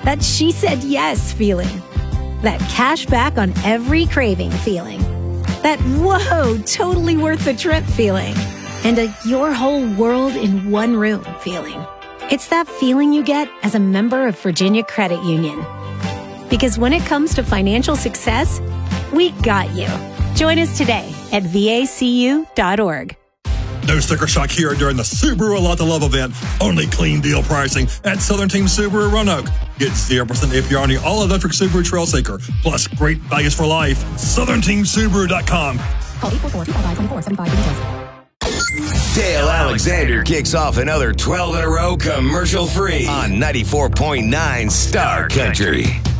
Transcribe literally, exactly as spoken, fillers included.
That she said yes feeling. That cash back on every craving feeling. That whoa, totally worth the trip feeling. And a your whole world in one room feeling. It's that feeling you get as a member of Virginia Credit Union. Because when it comes to financial success, we got you. Join us today at V A C U dot org. No sticker shock here during the Subaru A Lot to Love event. Only clean deal pricing at Southern Team Subaru Roanoke. Get zero percent A P R on the all-electric Subaru Trailseeker. Plus great values for life. Southern Team Subaru dot com. Call eight four four, two five five, two four seven five for details. Dale Alexander kicks off another twelve in a row commercial-free on ninety-four point nine Star Country.